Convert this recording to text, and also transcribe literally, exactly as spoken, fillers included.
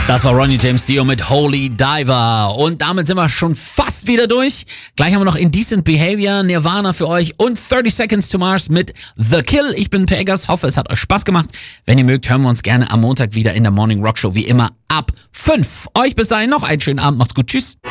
Das war Ronnie James Dio mit Holy Diver. Und damit sind wir schon fast wieder durch. Gleich haben wir noch Indecent Behavior, Nirvana für euch und thirty Seconds to Mars mit The Kill. Ich bin Pegas, hoffe es hat euch Spaß gemacht. Wenn ihr mögt, hören wir uns gerne am Montag wieder in der Morning Rock Show, wie immer ab fünf. Euch bis dahin noch einen schönen Abend, macht's gut, tschüss.